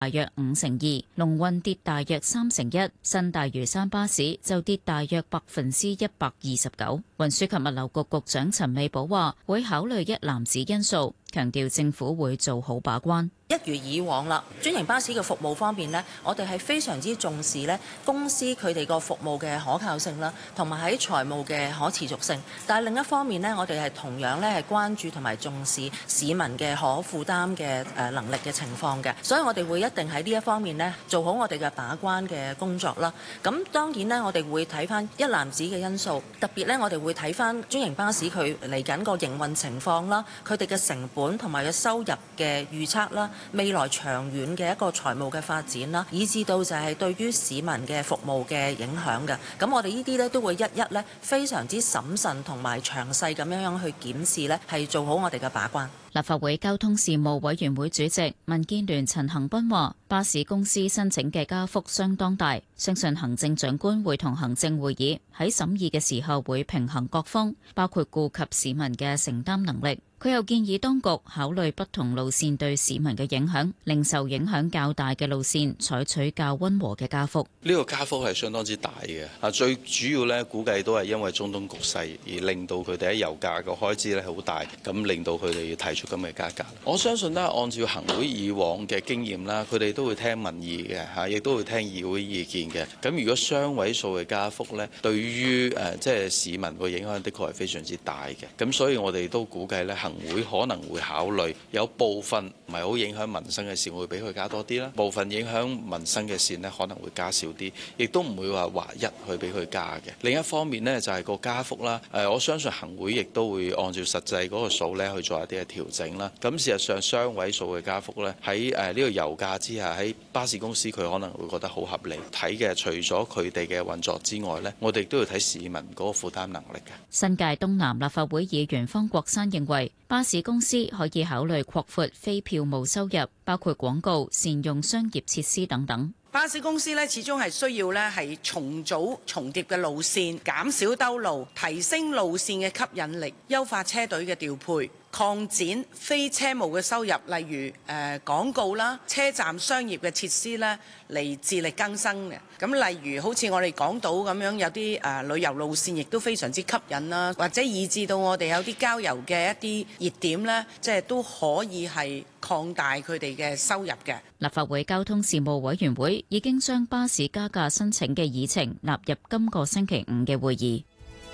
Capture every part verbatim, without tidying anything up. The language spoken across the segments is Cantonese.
大約五成二，龍運跌大約三成一，新大嶼山巴士就跌大約百分之一百二十九。運輸及物流局局長陳美寶話：會考慮一籃子因素，強調政府會做好把關。 一如以往啦，專營巴士嘅服務方面呢，我哋係非常之重視呢公司佢哋個服務嘅可靠性啦，同埋喺財務嘅可持續性。但係另一方面呢，我哋係同樣咧係關注同埋重視市民嘅可負擔嘅誒能力嘅情況嘅，所以我哋會一定喺呢一方面呢做好我哋嘅把關嘅工作啦。咁當然呢，我哋會睇翻一籃子嘅因素，特別呢，我哋會睇翻專營巴士佢嚟緊個營運情況啦，佢哋嘅成本同埋嘅收入嘅預測啦。未來長遠嘅一個財務嘅發展啦，以至到就係對於市民嘅服務嘅影響嘅。咁我哋呢啲咧都會一一咧非常之審慎同埋詳細咁樣樣去檢視咧，係做好我哋嘅把關。 立法會交通事務委員會主席民建聯陳恒鑌話：巴士公司申請嘅加幅相當大，相信行政長官會同行政會議喺審議嘅時候會平衡各方，包括顧及市民嘅承擔能力。佢又建議當局考慮不同路線對市民嘅影響，令受影響較大嘅路線採取較溫和嘅加幅。 呢個加幅係相當之大嘅，啊最主要咧估計都係因為中東局勢而令到佢哋喺油價個開支咧係好大，咁令到佢哋要提出咁嘅加價。我相信咧，按照行會以往嘅經驗啦，佢哋都會聽民意嘅嚇，亦都會聽議會意見嘅。咁如果雙位數嘅加幅咧，對於誒即係市民個影響，的確係非常之大嘅。咁所以我哋都估計咧行會可能會考慮有部分唔係好影響民生嘅線會俾佢加多啲啦，部分影響民生嘅線呢可能會加少啲，亦都唔會話劃一去俾佢加嘅。另一方面呢，就係個加幅啦，誒我相信行會亦都會按照實際嗰個數呢去做一啲嘅調整啦。咁事實上雙位數嘅加幅呢，喺誒呢個油價之下，喺巴士公司佢可能會覺得好合理。睇嘅除咗佢哋嘅運作之外呢，我哋都要睇市民嗰個負擔能力嘅。 新界東南立法會議員方國珊認為，巴士公司可以考慮擴闊非票務收入，包括廣告、善用商業設施等等。 巴士公司咧始終係需要咧係重組重疊嘅路線，減少兜路，提升路線嘅吸引力，優化車隊嘅調配，擴展非車務嘅收入，例如誒、呃、廣告啦、車站商業嘅設施咧嚟自力更生嘅。咁例如好似我哋港島咁樣有啲誒、呃、旅遊路線，亦都非常之吸引啦，或者以至到我哋有啲郊遊嘅一啲熱點咧，即係都可以係擴大佢哋嘅收入嘅。 立法會交通事務委員會已經將巴士加價申請嘅議程納入今個星期五嘅會議。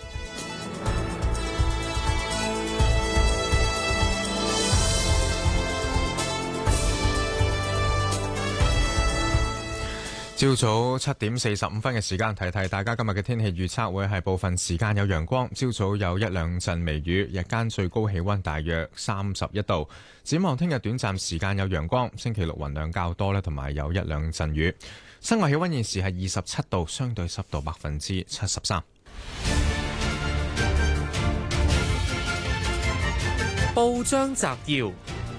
朝早七點四十五分嘅時間，提提大家今日嘅天氣預測會係部分時間有陽光，朝早有一兩陣微雨，日間最高氣溫大約三十一度。展望聽日短暫時間有陽光，星期六雲量較多咧，同埋有一兩陣雨。室外氣溫現時係二十七度，相對濕度百分之七十三。 報章摘要。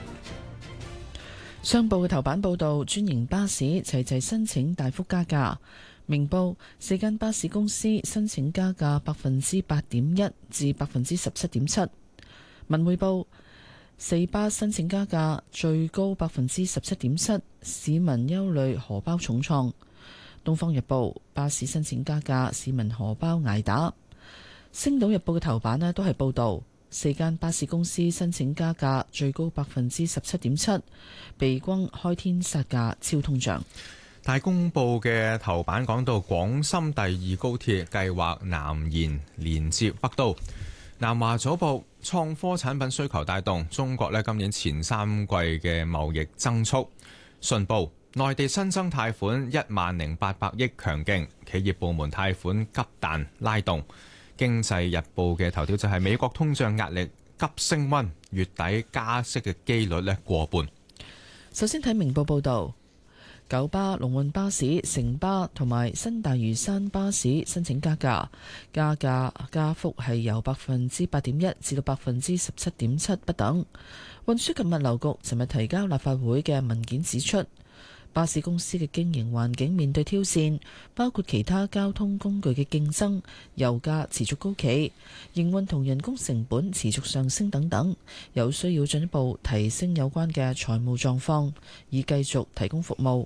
商報嘅頭版報導，專營巴士齊齊申請大幅加價。明報四間巴士公司申請加價百分之八點一至百分之十七點七。文匯報四巴申請加價最高百分之十七點七，市民憂慮荷包重創。東方日報巴士申請加價，市民荷包捱打。星島日報嘅頭版呢都係報導。四間巴士公司申請加價，最高百分之十七點七，被轟開天殺價超通脹。 大公報嘅頭版講到廣深第二高鐵計劃南延連接北都。南華早報創科產品需求帶動中國呢今年前三季嘅貿易增速。信報內地新增貸款一萬零八百億強勁，企業部門貸款急彈拉動。經濟日報嘅頭條就係美國通脹壓力急升溫，月底加息嘅機率咧過半。 首先睇明報報導，九巴、龍運巴士、城巴同埋新大嶼山巴士申請加價，加價加幅係由百分之八點一至到百分之十七點七不等。運輸及物流局尋日提交立法會嘅文件指出， 巴士公司嘅經營環境面對挑戰，包括其他交通工具嘅競爭、油價持續高企、營運同人工成本持續上升等等，有需要進一步提升有關嘅財務狀況，以繼續提供服務。